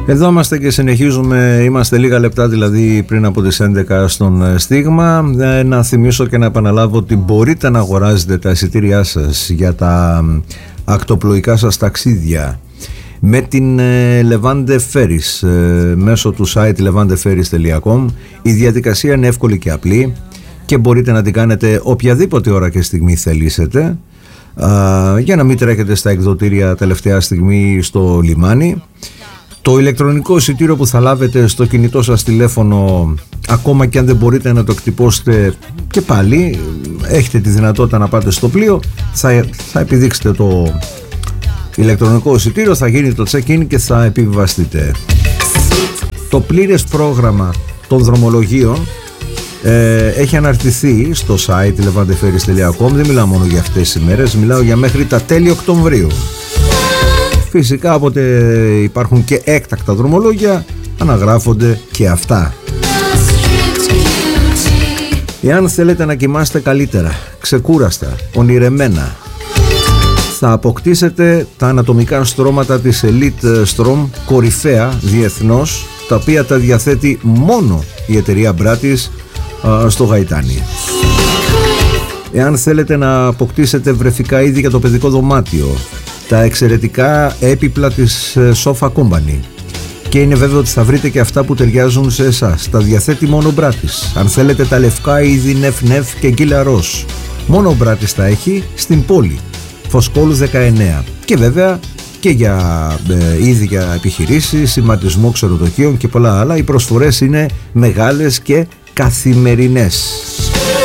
Εδώ είμαστε και συνεχίζουμε, είμαστε λίγα λεπτά δηλαδή πριν από τις 11 στον Στίγμα. Να θυμίσω και να επαναλάβω ότι μπορείτε να αγοράζετε τα εισιτήριά σας για τα ακτοπλοϊκά σας ταξίδια με την Levante Ferries μέσω του site levanteferries.com. Η διαδικασία είναι εύκολη και απλή και μπορείτε να την κάνετε οποιαδήποτε ώρα και στιγμή θελήσετε, για να μην τρέχετε στα εκδοτήρια τελευταία στιγμή στο λιμάνι. Το ηλεκτρονικό εισιτήριο που θα λάβετε στο κινητό σας τηλέφωνο, ακόμα και αν δεν μπορείτε να το εκτυπώσετε, και πάλι έχετε τη δυνατότητα να πάτε στο πλοίο, θα επιδείξετε το ηλεκτρονικό εισιτήριο, θα γίνει το check-in και θα επιβιβαστείτε. Το πλήρες πρόγραμμα των δρομολογίων έχει αναρτηθεί στο site levanteferries.com. Δεν μιλάω μόνο για αυτές τις ημέρες, μιλάω για μέχρι τα τέλη Οκτωβρίου. Φυσικά όποτε υπάρχουν και έκτακτα δρομολόγια αναγράφονται και αυτά. Εάν θέλετε να κοιμάστε καλύτερα, ξεκούραστα, ονειρεμένα, θα αποκτήσετε τα ανατομικά στρώματα της Elite Strom, κορυφαία διεθνώς, τα οποία τα διαθέτει μόνο η εταιρεία Μπράτης στο Γαϊτάνι. Εάν θέλετε να αποκτήσετε βρεφικά είδη για το παιδικό δωμάτιο, τα εξαιρετικά έπιπλα της Sofa Company, και είναι βέβαιο ότι θα βρείτε και αυτά που ταιριάζουν σε εσάς, τα διαθέτει μόνο ο Μπράτης. Αν θέλετε τα λευκά είδη νεφ και γκίλα ροζ, μόνο ο Μπράτης τα έχει στην πόλη Φωσκόλου 19, και βέβαια και για είδη για επιχειρήσεις, σηματισμό ξενοδοχείων και πολλά άλλα. Οι προσφορές είναι μεγάλες και καθημερινές.